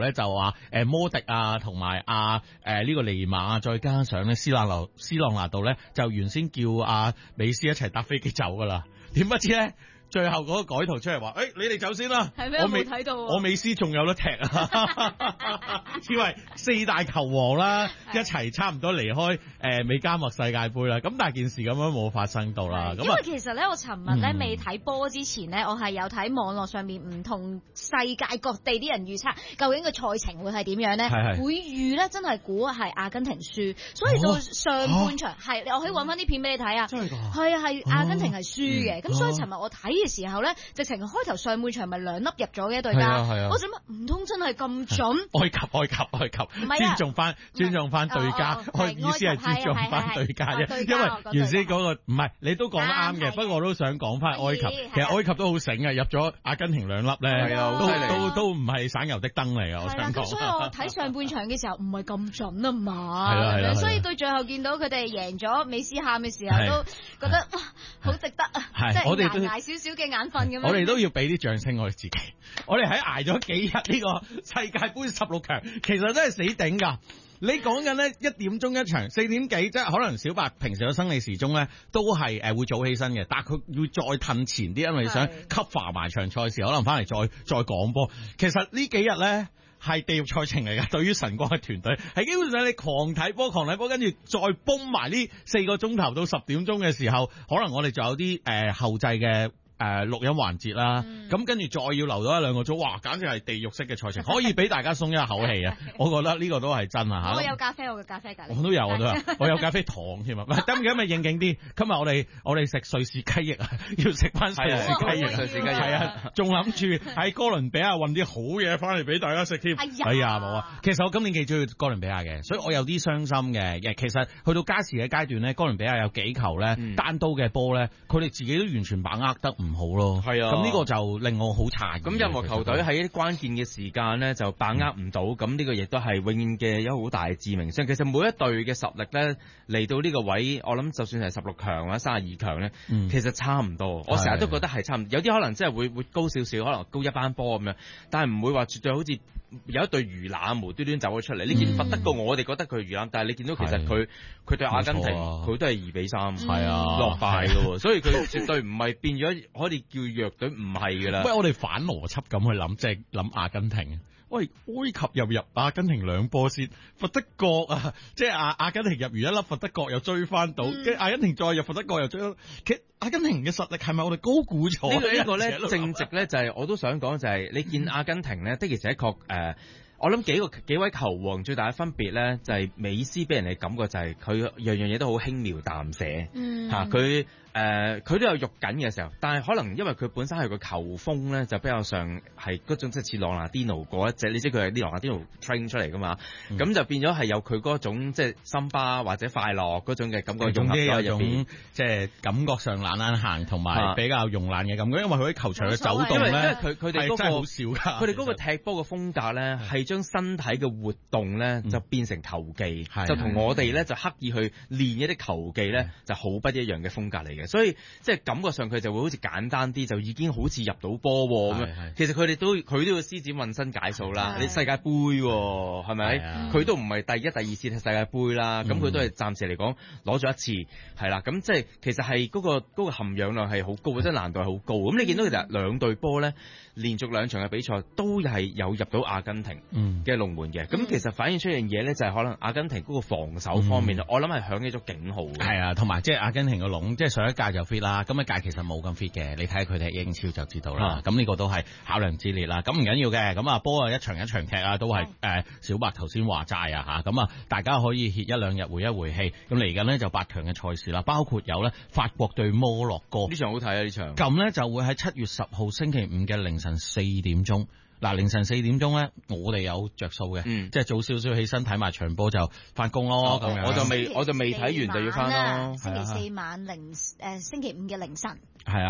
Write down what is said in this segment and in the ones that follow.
咧就話摩迪啊同埋呢個尼馬再加上咧斯朗拿度咧就原先叫美斯一齊搭飛機走噶啦，點不知咧最後嗰個改圖出嚟話，你哋走先啦。 係咩？我冇睇到。 我美斯仲有得踢啊！以為4大球王啦，一齊差唔多離開美加墨世界盃啦。咁但係件事咁樣冇發生到啦。 因為其實咧，我尋日咧未睇波之前咧，我係有睇網絡上面唔同世界各地啲人預測究竟個賽程會係點樣咧？會預咧真係估係阿根廷輸，所以到上半場我可以揾翻啲片俾你睇啊。真係㗎？係啊，係阿根廷係輸嘅。咁所以尋日我睇嘅時候咧，直情開頭上半場咪2粒入咗嘅對家，我做乜唔通真係咁準？埃及，尊重翻對家，我意思係尊重翻對家啫。因為原先嗰個唔係你都講得啱嘅，不過我都想講翻埃及，其實埃及都好醒嘅，入咗阿根廷2粒咧，都唔係省油的燈嚟㗎。我想講， 所以我睇上半場嘅時候唔係咁準啊嘛，所以到最後見到佢哋贏咗，美斯喊嘅時候都覺得哇好值得啊，即係捱少少嘅眼瞓咁樣。 我哋都要俾啲掌聲我哋自己。我哋喺捱咗幾日呢個世界盃16強，其實真係死頂㗎。你講緊咧1點鐘一場，4點幾，即係可能小白平時嘅生理時鐘咧都係會早起身嘅，但係佢要再褪前啲，因為想 cover 埋場賽事，可能翻嚟再講波。其實呢幾日咧係地獄賽程嚟㗎，對於晨光嘅團隊係基本上你狂睇波，跟住再崩埋呢4個鐘頭到10點鐘嘅時候，可能我哋仲有啲後製嘅錄音環節啦，咁跟住再要留到1-2個鐘，哇！簡直係地獄式嘅賽程，可以俾大家鬆一口氣啊！我覺得呢個都係真啊嚇。 我有咖啡，我嘅咖啡㗎。 我都有，我有咖啡糖添啊！咁今日應景啲，今日我哋食瑞士雞翼啊，要食翻瑞士雞翼，瑞士雞翼係啊，仲諗住喺哥倫比亞運啲好嘢翻嚟俾大家食添。哎呀冇啊！其實我今年幾中意哥倫比亞嘅，所以我有啲傷心嘅。其實去到加時嘅階段咧，哥倫比亞有幾球咧單刀嘅波咧，佢哋自己都完全把握得唔好咯，係啊，咁呢個就令我好詫異。咁任何球隊喺一啲關鍵嘅時間咧就把握唔到，咁呢個亦都係永遠嘅一個好大嘅致命傷。其實每一隊嘅實力咧嚟到呢個位，我諗就算係16強或者32強咧，其實差唔多。我成日都覺得係差唔多，有啲可能真係會高少少，可能高一班波咁樣，但係唔會話絕對好似有一隊魚腩無端端走咗出嚟。呢件罰得過我哋覺得佢魚腩，但係你見到其實佢對阿根廷佢都係2-3，係啊落敗嘅喎，所以佢絕對唔係變咗可以叫弱隊，唔係㗎啦。 喂，我哋反邏輯咁去諗，即係諗阿根廷。喂，埃及入阿根廷2波先，罰德國啊，即係阿根廷入完1粒，罰德國又追翻到，跟阿根廷再入罰德國又追到。其實阿根廷嘅實力係咪我哋高估咗？ 呢個咧正直咧就係我都想講就係你見阿根廷咧的而且確我諗幾位球王最大嘅分別咧，就係美斯俾人嘅感覺就係佢樣樣嘢都好輕描淡寫，佢都有肉緊嘅時候，但係可能因為佢本身係個球風咧，就比較上係嗰種即係似朗拿甸奴嗰一隻，你知佢係啲朗拿甸奴 train 出嚟噶嘛，咁就變咗係有佢嗰種即係森巴或者快樂嗰種嘅感覺融合咗入邊， 即係感覺上懶懶行同埋比較慵懶嘅感覺，因為佢喺球場嘅走動咧， 因為佢哋嗰個好笑㗎， 佢哋嗰個踢波嘅風格咧係將身體嘅活動咧就變成球技，就同我哋咧就刻意去練一啲球技咧就好不一樣嘅風格嚟嘅。所以即係感覺上佢就會好似簡單啲，就已經好似入到波咁樣。其實佢都要施展渾身解數啦。你世界盃係咪？佢都唔係第一、第二次踢世界盃啦。咁佢都係暫時嚟講攞咗一次，係啦。咁即係其實係嗰個含氧量係好高，即係難度係好高。咁你見到其實兩隊波咧，連續2場嘅比賽都係有入到阿根廷嘅龍門嘅。咁其實反映出一樣嘢咧，就係可能阿根廷嗰個防守方面，我諗係響起咗警號嘅。係啊，同埋即係阿根廷個籠，即係上一屆就 fit 啦，今一屆其實冇咁 fit 嘅。你睇下佢哋英超就知道啦。咁呢個都係考量之列啦。咁唔緊要嘅，咁波一場一場踢啊，都係小白頭先話齋啊嚇。咁大家可以歇1-2日回一回氣。咁嚟緊呢就8強嘅賽事啦，包括有咧法國對摩洛哥呢場好睇啊！呢場咁咧就會喺7月10號星期五嘅凌晨4點鐘。嗱，凌晨4點鐘咧，我哋有着數嘅，即係早少少起身睇埋場波就翻工咯。咁樣我就未睇完就要翻咯。 星期4晚星期5嘅凌晨。 係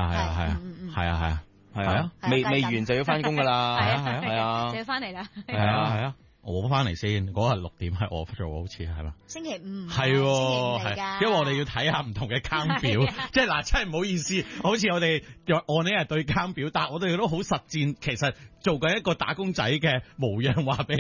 啊， 未完就要翻工噶啦。係啊， 就要翻嚟啦。 係啊。我翻嚟先，嗰日6點係我做，好似係嘛？ 星期5 係，因為我哋要睇下唔同嘅坑表，即係嗱，真係唔好意思，好似我哋按呢日對坑表，但係我哋都好實戰，其實做緊一個打工仔嘅模樣，話俾